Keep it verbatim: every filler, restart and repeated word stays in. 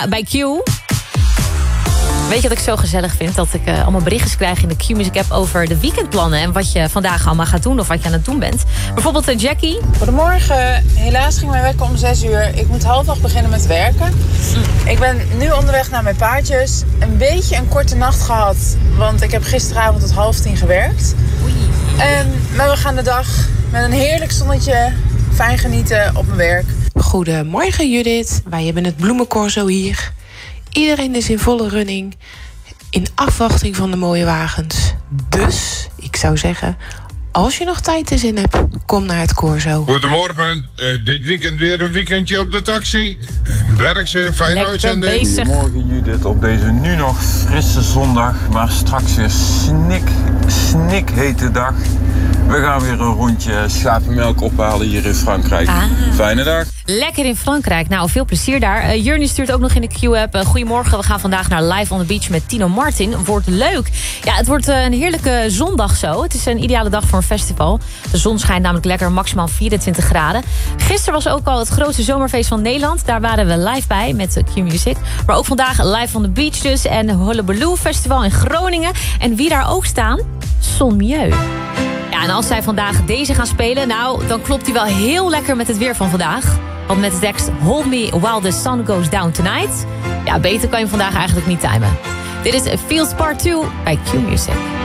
bij Q. Weet je wat ik zo gezellig vind? Dat ik uh, allemaal berichtjes krijg in de Q-Music app over de weekendplannen en wat je vandaag allemaal gaat doen of wat je aan het doen bent. Bijvoorbeeld uh, Jackie. Goedemorgen. Helaas ging mijn wekker om zes uur. Ik moet half acht beginnen met werken. Ik ben nu onderweg naar mijn paardjes. Een beetje een korte nacht gehad, want ik heb gisteravond tot half tien gewerkt. Oei. En, maar we gaan de dag met een heerlijk zonnetje, fijn genieten op mijn werk. Goedemorgen Judith, wij hebben het bloemencorso hier. Iedereen is in volle running, in afwachting van de mooie wagens. Dus, ik zou zeggen, als je nog tijd te zin hebt, kom naar het corso. Goedemorgen, uh, dit weekend weer een weekendje op de taxi. Werk ze, fijne Lekker uitzending. bezig. Goedemorgen Judith, op deze nu nog frisse zondag, maar straks weer snik, snik hete dag. We gaan weer een rondje schapenmelk ophalen hier in Frankrijk. Ah. Fijne dag. Lekker in Frankrijk. Nou, veel plezier daar. Uh, Jurnie stuurt ook nog in de Q-app. Uh, goedemorgen, we gaan vandaag naar Live on the Beach met Tino Martin. Wordt leuk. Ja, het wordt uh, een heerlijke zondag zo. Het is een ideale dag voor een festival. De zon schijnt namelijk lekker, maximaal vierentwintig graden. Gisteren was ook al het grootste zomerfeest van Nederland. Daar waren we live bij met uh, Q-Music. Maar ook vandaag Live on the Beach dus. En Hullabaloo Festival in Groningen. En wie daar ook staan? Son Mieu. Ja, en als zij vandaag deze gaan spelen, nou, dan klopt hij wel heel lekker met het weer van vandaag. Want met de tekst Hold Me While the Sun Goes Down Tonight. Ja, beter kan je vandaag eigenlijk niet timen. Dit is Feels Part twee bij Q-Music.